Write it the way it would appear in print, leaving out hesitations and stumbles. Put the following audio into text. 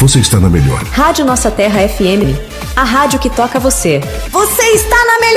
Você está na melhor. Rádio Nossa Terra FM, a rádio que toca você. Você está na melhor.